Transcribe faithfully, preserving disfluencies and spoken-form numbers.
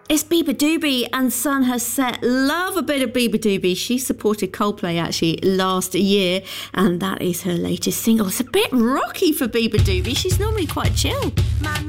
It's Beabadoobee and Sun has set. Love a bit of Beabadoobee. She supported Coldplay actually last year, and that is her latest single. It's a bit rocky for Beabadoobee. She's normally quite chill. My